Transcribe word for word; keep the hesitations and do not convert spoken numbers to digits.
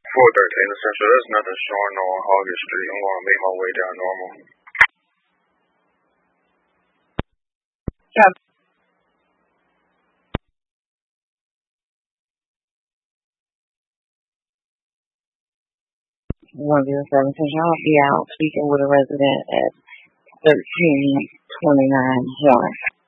four thirteen Essential. There's nothing showing on August Street. I'm going to make my way down normal. Yeah. one zero seven Central. I'll be out speaking with a resident at thirteen twenty-nine Horn.